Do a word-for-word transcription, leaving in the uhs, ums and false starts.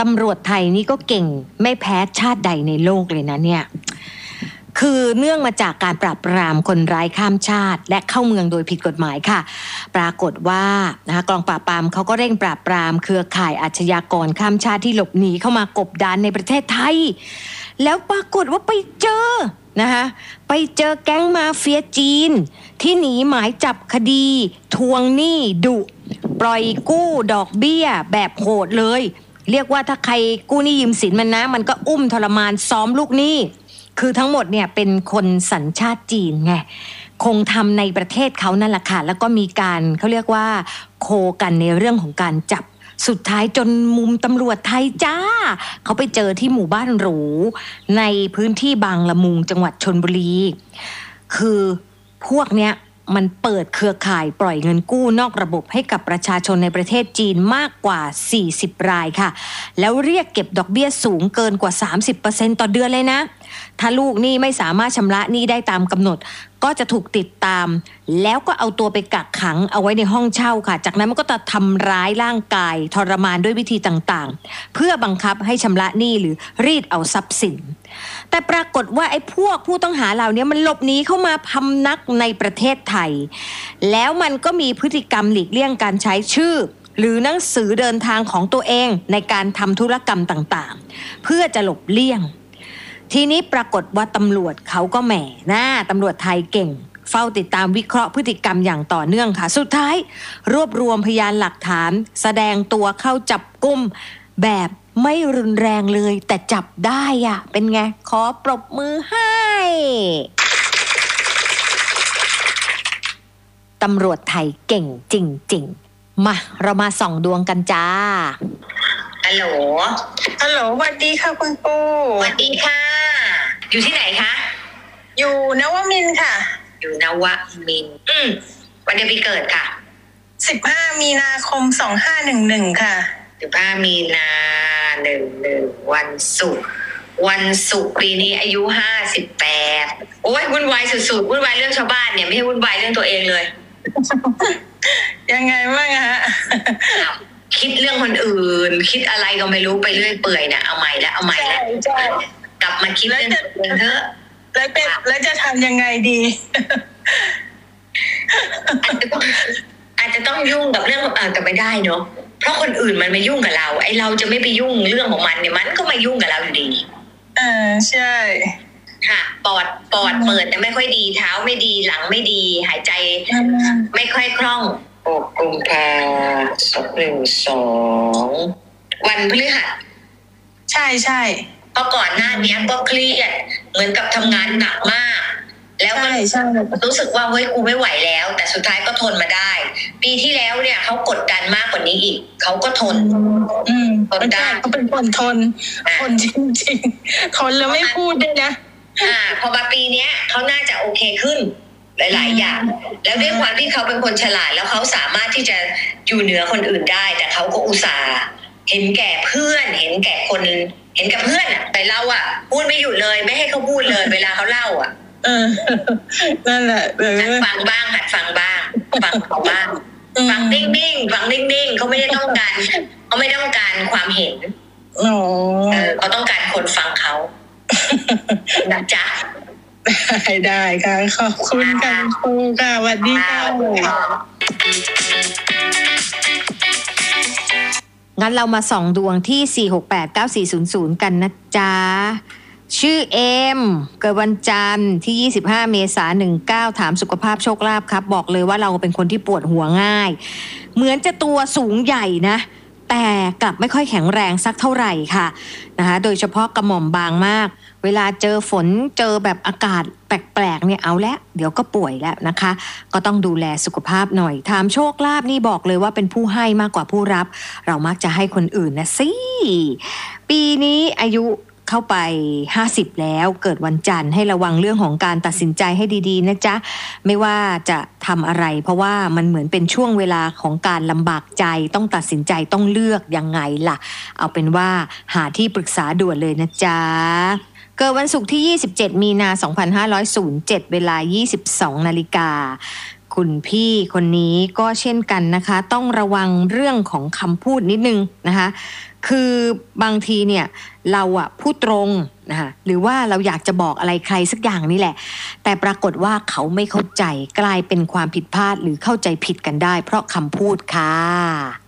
ำรวจไทยนี่ก็เก่งไม่แพ้ชาติใดในโลกเลยนะเนี่ยคือเนื่องมาจากการปราบปรามคนร้ายข้ามชาติและเข้าเมืองโดยผิดกฎหมายค่ะปรากฏว่านะคะกองปราบปรามเขาก็เร่งปราบปรามเครือข่ายอาชญากรข้ามชาติที่หลบหนีเข้ามากบดานในประเทศไทยแล้วปรากฏว่าไปเจอนะคะไปเจอแก๊งมาเฟียจีนที่หนีหมายจับคดีทวงหนี้ดุปล่อยกู้ดอกเบี้ยแบบโหดเลยเรียกว่าถ้าใครกู้หนี้ยืมสินมันนะมันก็อุ้มทรมานซ้อมลูกหนี้คือทั้งหมดเนี่ยเป็นคนสัญชาติจีนไงคงทำในประเทศเขานั่นแหละค่ะแล้วก็มีการเขาเรียกว่าโคกันในเรื่องของการจับสุดท้ายจนมุมตำรวจไทยจ้าเขาไปเจอที่หมู่บ้านหรูในพื้นที่บางละมุงจังหวัดชลบุรีคือพวกเนี้ยมันเปิดเครือข่ายปล่อยเงินกู้นอกระบบให้กับประชาชนในประเทศจีนมากกว่าสี่สิบรายค่ะแล้วเรียกเก็บดอกเบี้ยสูงเกินกว่า สามสิบเปอร์เซ็นต์ ต่อเดือนเลยนะถ้าลูกหนี้ไม่สามารถชำระหนี้ได้ตามกำหนดก็จะถูกติดตามแล้วก็เอาตัวไปกักขังเอาไว้ในห้องเช่าค่ะจากนั้นมันก็จะทำร้ายร่างกายทรมานด้วยวิธีต่างๆเพื่อบังคับให้ชำระหนี้หรือรีดเอาทรัพย์สินแต่ปรากฏว่าไอ้พวกผู้ต้องหาเหล่านี้มันหลบหนีเข้ามาพำนักในประเทศไทยแล้วมันก็มีพฤติกรรมหลีกเลี่ยงการใช้ชื่อหรือหนังสือเดินทางของตัวเองในการทำธุรกรรมต่างๆเพื่อจะหลบเลี่ยงทีนี้ปรากฏว่าตำรวจเขาก็แหมนะตำรวจไทยเก่งเฝ้าติดตามวิเคราะห์พฤติกรรมอย่างต่อเนื่องค่ะสุดท้ายรวบรวมพยานหลักฐานแสดงตัวเข้าจับกุมแบบไม่รุนแรงเลยแต่จับได้อ่ะเป็นไงขอปรบมือให้ตำรวจไทยเก่งจริงๆมาเรามาส่องดวงกันจ้าฮัลโหลฮัลโหลสวัสดีค่ะคุณปูสวัสดีค่ะอยู่ที่ไหนคะอยู่นวมินทร์ค่ะอยู่นวมินทร์อืมวันเดือนปีเกิดค่ะสิบห้ามีนาคมสองห้าหนึ่งหนึ่งค่ะสิบห้ามีนาหนึ่งหนึ่งวันศุกร์วันศุกร์ปีนี้อายุห้าสิบแปดโอ้ยวุ่นวายสุดๆวุ่นวายเรื่องชาวบ้านเนี่ยไม่ใช่วุ่นวายเรื่องตัวเองเลยยังไงบ้างฮะคิดเรื่องคนอื่นคิดอะไรก็ไม่รู้ไปเรื่อยเปื่อยเนี่ยเอาใหม่แล้วเอาใหม่แล้วกลับมาคิดเรื่องตัวเองเถอะแล้วเป็นแล้วจะทำยังไงดีอาจจะต้องอาจจะต้องยุ่งกับเรื่องเออแต่ไม่ได้เนาะเพราะคนอื่นมันมายุ่งกับเราไอ้เราจะไม่ไปยุ่งเรื่องของมันเนี่ยมันก็มายุ่งกับเราอยู่ดีเออใช่ค่ะปอดปอดเปิดแต่ไม่ค่อยดีเท้าไม่ดีหลังไม่ดีหายใจไม่ค่อยคล่องหกกุมภาสองหนึ่งสองวันพฤหัสใช่ใช่เพราะก่อนหน้านี้ก็เครียดเหมือนกับทำงานหนักมากแล้วก็รู้สึกว่าเฮ้ยกูไม่ไหวแล้วแต่สุดท้ายก็ทนมาได้ปีที่แล้วเนี่ยเขากดดันมากกว่านี้อีกเขาก็ทนอืมทนได้เขาเป็นคนทนทนจริงๆทนแล้วไม่พูดด้วยนะอ่าพอมาปีเนี้ยเขาน่าจะโอเคขึ้นหลายๆอย่างแล้วด้วยความที่เขาเป็นคนฉลาดแล้วเขาสามารถที่จะอยู่เหนือคนอื่นได้แต่เขาก็อุตส่าห์เห็นแก่เพื่อนเห็นแก่คนเห็นแก่เพื่อนอ่ะแต่เราอ่ะพูดไม่หยุดเลยไม่ให้เขาพูดเลยเวลาเขาเล่าอ่ะเออนั่นแหละหัดฟังบ้างหัดฟังบ้างฟังเขาบ้างฟังนิ่งๆฟังนิ่งๆเขาไม่ได้ต้องการเขาไม่ต้องการความเห็นโอ้เออเขาต้องการคนฟังเขานะจ๊ะได้ได้ค่ะขอบคุณค่ะครูค่ะสวัสดีค่ะงั้นเรามาส่องดวงที่สี่ หก แปด เก้า สี่ ศูนย์ ศูนย์กันนะจ๊ะชื่อเอ็มเกิดวันจันทร์ที่ยี่สิบห้าเมษายนหนึ่งเก้าถามสุขภาพโชคลาภครับบอกเลยว่าเราเป็นคนที่ปวดหัวง่ายเหมือนจะตัวสูงใหญ่นะแต่กลับไม่ค่อยแข็งแรงสักเท่าไหร่ค่ะนะคะโดยเฉพาะกระหม่อมบางมากเวลาเจอฝนเจอแบบอากาศแปลกๆเนี่ยเอาละเดี๋ยวก็ป่วยแล้วนะคะก็ต้องดูแลสุขภาพหน่อยถามโชคลาภนี่บอกเลยว่าเป็นผู้ให้มากกว่าผู้รับเรามักจะให้คนอื่นนะสิปีนี้อายุเข้าไปห้าสิบแล้วเกิดวันจันทร์ให้ระวังเรื่องของการตัดสินใจให้ดีๆนะจ๊ะไม่ว่าจะทำอะไรเพราะว่ามันเหมือนเป็นช่วงเวลาของการลำบากใจต้องตัดสินใจต้องเลือกยังไงล่ะเอาเป็นว่าหาที่ปรึกษาด่วนเลยนะจ๊ะเกิดวันศุกร์ที่ยี่สิบเจ็ดมีนาคมสองพันห้าร้อยเจ็ดเวลา ยี่สิบสองนาฬิกาคุณพี่คนนี้ก็เช่นกันนะคะต้องระวังเรื่องของคำพูดนิดนึงนะคะคือบางทีเนี่ยเราอะพูดตรงนะคะหรือว่าเราอยากจะบอกอะไรใครสักอย่างนี่แหละแต่ปรากฏว่าเขาไม่เข้าใจกลายเป็นความผิดพลาดหรือเข้าใจผิดกันได้เพราะคำพูดค่ะ